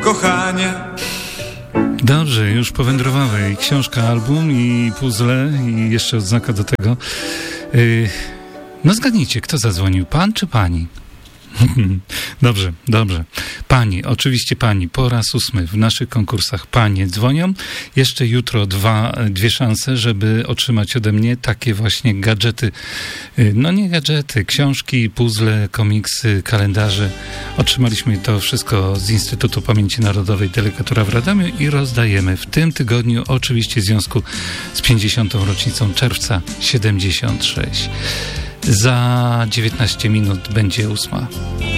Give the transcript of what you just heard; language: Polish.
Kochanie. Dobrze, już powędrowały i książka, album, i puzzle, i jeszcze odznaka do tego. No zgadnijcie, kto zadzwonił, pan czy pani? Dobrze, dobrze. Pani, oczywiście pani, po raz 8 w naszych konkursach panie dzwonią. Jeszcze jutro dwie szanse, żeby otrzymać ode mnie takie właśnie gadżety. No nie gadżety, książki, puzzle, komiksy, kalendarze. Otrzymaliśmy to wszystko z Instytutu Pamięci Narodowej Delegatura w Radomiu i rozdajemy w tym tygodniu, oczywiście w związku z 50. rocznicą czerwca 76. Za 19 minut będzie 8.